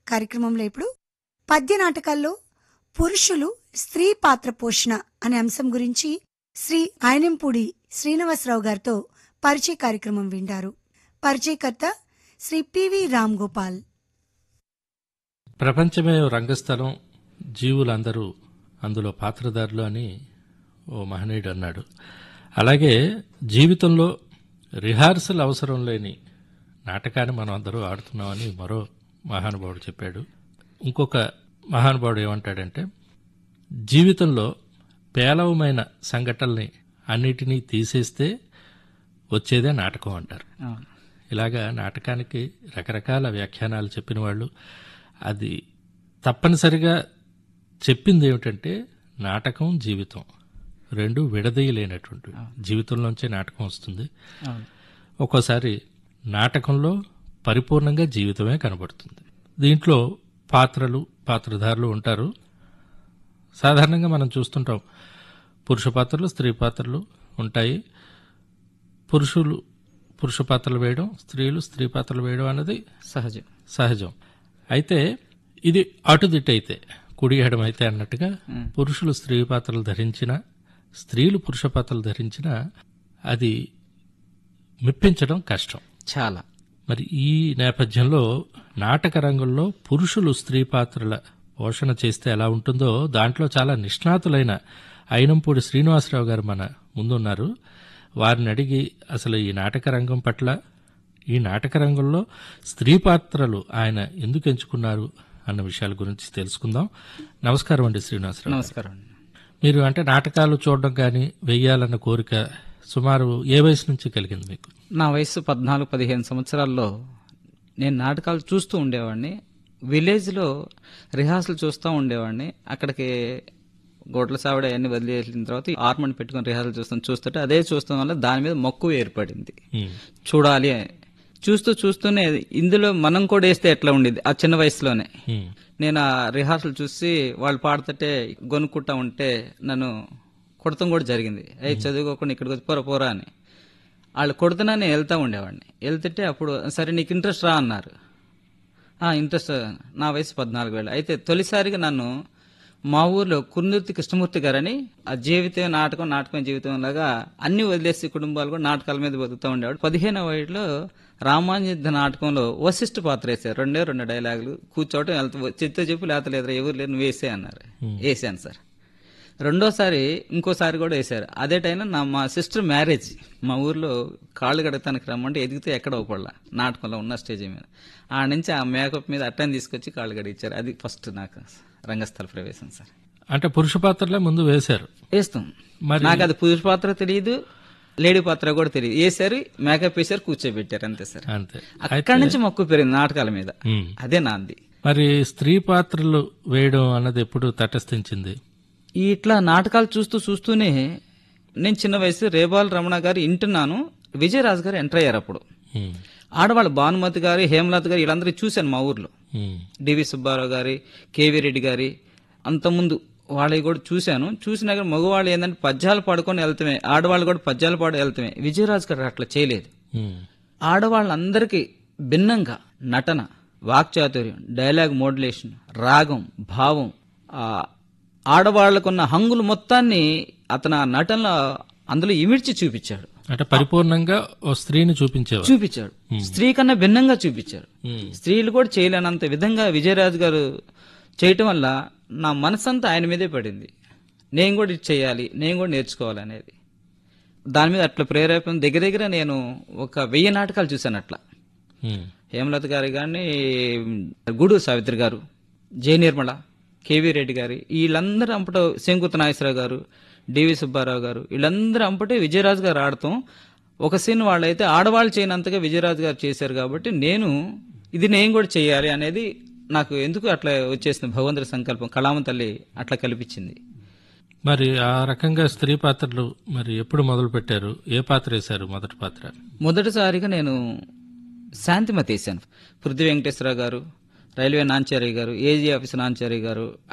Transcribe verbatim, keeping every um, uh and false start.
కార్యక్రమంలో ఇప్పుడు పద్య నాటకాల్లో పురుషులు స్త్రీ పాత్ర పోషణ అనే అంశం గురించి శ్రీ ఆయనంపూడి శ్రీనివాసరావు గారితో పరిచయ కార్యక్రమం వింటారు. పరిచయకర్త శ్రీ పివి రామ్ గోపాల్. ప్రపంచమే రంగస్థలం, జీవులందరూ అందులో పాత్రధారులు అని ఓ మహనీయుడు అన్నాడు. అలాగే జీవితంలో రిహార్సల్ అవసరం లేని నాటకాన్ని మనం అందరూ ఆడుతున్నామని మరో మహానుభావుడు చెప్పాడు. ఇంకొక మహానుభావుడు ఏమంటాడంటే, జీవితంలో పేలవమైన సంఘటనల్ని అన్నిటినీ తీసేస్తే వచ్చేదే నాటకం అంటారు. ఇలాగా నాటకానికి రకరకాల వ్యాఖ్యానాలు చెప్పిన వాళ్ళు, అది తప్పనిసరిగా చెప్పింది ఏమిటంటే నాటకం జీవితం రెండు విడదీయలేనటువంటి, జీవితంలోంచే నాటకం వస్తుంది. ఒక్కోసారి నాటకంలో పరిపూర్ణంగా జీవితమే కనబడుతుంది. దీంట్లో పాత్రలు, పాత్రధారులు ఉంటారు. సాధారణంగా మనం చూస్తుంటాం, పురుష పాత్రలు, స్త్రీ పాత్రలు ఉంటాయి. పురుషులు పురుష పాత్రలు వేయడం, స్త్రీలు స్త్రీ పాత్రలు వేయడం అన్నది సహజం సహజం అయితే ఇది అటుదిట్టయితే కుడి ఎడమైతే అన్నట్టుగా పురుషులు స్త్రీ పాత్రలు ధరించిన, స్త్రీలు పురుష పాత్రలు ధరించిన అది మెప్పించడం కష్టం చాలా. మరి ఈ నేపథ్యంలో నాటక రంగంలో పురుషులు స్త్రీ పాత్రల పోషణ చేస్తే ఎలా ఉంటుందో దాంట్లో చాలా నిష్ణాతులైన అయినంపూడి శ్రీనివాసరావు గారు మన ముందున్నారు. వారిని అడిగి అసలు ఈ నాటక రంగం పట్ల, ఈ నాటక రంగంలో స్త్రీ పాత్రలు ఆయన ఎందుకు ఎంచుకున్నారు అన్న విషయాల గురించి తెలుసుకుందాం. నమస్కారం అండి శ్రీనివాసరావు. నమస్కారం. మీరు అంటే నాటకాలు చూడడం కానీ వెయ్యాలన్న కోరిక సుమారు ఏ వయసు నుంచి కలిగింది మీకు? నా వయసు పద్నాలుగు పదిహేను సంవత్సరాల్లో నేను నాటకాలు చూస్తూ ఉండేవాడిని. విలేజ్లో రిహార్సల్ చూస్తూ ఉండేవాడిని. అక్కడికి గోట్ల సావిడ అవన్నీ వదిలేసిన తర్వాత ఆర్మని పెట్టుకుని రిహార్సల్ చూస్తాం చూస్తుంటే అదే చూస్తాం వల్ల దాని మీద మక్కువ ఏర్పడింది. చూడాలి చూస్తూ చూస్తూనే ఇందులో మనం కూడా వేస్తే ఎట్లా ఉండేది ఆ చిన్న వయసులోనే. నేను ఆ రిహార్సల్ చూసి వాళ్ళు పాడుతుంటే గొనుక్కుంటా ఉంటే నన్ను కొడతాం కూడా జరిగింది. అయ్యి చదువుకోకుండా ఇక్కడికి వచ్చి పోరా పోరా అని వాళ్ళు కొడుతున్నా నేను వెళ్తా ఉండేవాడిని. వెళ్తుంటే అప్పుడు సరే నీకు ఇంట్రెస్ట్ రా అన్నారు. ఇంట్రెస్ట్. నా వయసు పద్నాలుగు వేలు. అయితే తొలిసారిగా నన్ను మా ఊర్లో కుర్నూర్తి కృష్ణమూర్తి గారని ఆ జీవితం నాటకం నాటకం జీవితం లాగా అన్ని వదిలేసి కుటుంబాలు కూడా నాటకాల మీద బతుకుతూ ఉండేవాడు. పదిహేనవ ఏడులో రామానుజ నాటకంలో వశిష్ఠ పాత్ర వేశారు. రెండే రెండు డైలాగులు కూర్చోవటం వెళ్తా చెత్త చెప్పు లేత లేదా ఎవరు లేరు నువ్వు వేసే అన్నారు. వేసాను సార్. రెండోసారి ఇంకోసారి కూడా వేశారు. అదే టైంలో నా మా సిస్టర్ మ్యారేజ్ మా ఊర్లో కాళ్ళు గడతానికి రమ్మంటే ఎదిగితే ఎక్కడ ఒకళ్ళ నాటకంలో ఉన్న స్టేజ్ మీద ఆ నుంచి ఆ మేకప్ మీద అట్టని తీసుకొచ్చి కాళ్ళు గడిచారు. అది ఫస్ట్ నాకు రంగస్థల ప్రవేశం సార్. అంటే పురుష పాత్రలే ముందు వేశారు? వేస్తాం. నాకు అది పురుష పాత్ర తెలియదు, లేడీ పాత్ర కూడా తెలియదు. వేసారు, మేకప్ వేసారు, కూర్చోబెట్టారు, అంతే సార్. అంతే. అక్కడి నుంచి మక్కువ పెరిగింది నాటకాల మీద. అదే నాంది. మరి స్త్రీ పాత్రలు వేయడం అన్నది ఎప్పుడు తటస్థించింది? ఇట్లా నాటకాలు చూస్తూ చూస్తూనే నేను చిన్న వయసు రేబాల్ రమణ గారు వింటున్నాను. విజయరాజు గారు ఎంటర్ అయ్యారు. అప్పుడు ఆడవాళ్ళు భానుమతి గారి, హేమలత గారు వీళ్ళందరూ చూశాను మా ఊర్లో. డివి సుబ్బారావు గారి, కేవీ రెడ్డి గారి అంతకుముందు వాళ్ళవి కూడా చూశాను. చూసినా కానీ మగవాళ్ళు ఏంటంటే పద్యాలు పాడుకొని వెళ్తామే, ఆడవాళ్ళు కూడా పద్యాలు పాడు వెళ్తామే. విజయరాజు గారు అట్లా చేయలేదు. ఆడవాళ్ళందరికీ భిన్నంగా నటన, వాక్చాతుర్యం, డైలాగ్ మోడ్యులేషన్, రాగం, భావం, ఆడవాళ్లకున్న హంగులు మొత్తాన్ని అతను ఆ నటనలో అందులో ఇమిడ్చి చూపించాడు. అంటే పరిపూర్ణంగా ఓ స్త్రీని చూపించాడు చూపించాడు స్త్రీ కన్నా భిన్నంగా చూపించాడు. స్త్రీలు కూడా చేయలేనంత విధంగా విజయరాజు గారు చేయటం వల్ల నా మనసంతా ఆయన మీదే పడింది. నేను కూడా ఇది చేయాలి, నేను కూడా నేర్చుకోవాలి అనేది. దాని మీద అట్లా ప్రేరేపణ దగ్గర దగ్గర నేను ఒక వెయ్యి నాటకాలు చూశాను అట్లా. హేమలత గారు కానీ, గూడూరు సావిత్రి గారు, జయ నిర్మల, కేవీ రెడ్డి గారి వీళ్ళందరూ అంపట, శంకుత నాగేశ్వరరావు గారు, డివి సుబ్బారావు గారు వీళ్ళందరూ అంపటే విజయరాజు గారు ఆడతాం. ఒక సీన్ వాళ్ళైతే ఆడవాళ్ళు చేయనంతగా విజయరాజు గారు చేశారు కాబట్టి నేను ఇది నేను కూడా చేయాలి అనేది నాకు ఎందుకు అట్లా వచ్చేసింది. భగవంతుడి సంకల్పం, కళామ తల్లి అట్లా కల్పించింది. మరి ఆ రకంగా స్త్రీ పాత్రలు మరి ఎప్పుడు మొదలు పెట్టారు? ఏ పాత్ర వేశారు మొదటి పాత్ర? మొదటిసారిగా నేను శాంతిమతి వేశాను. పృథ్వీ వెంకటేశ్వరరావు గారు, రైల్వే నాంచారి గారు, ఏజీ ఆఫీస్ నాంచారి గారు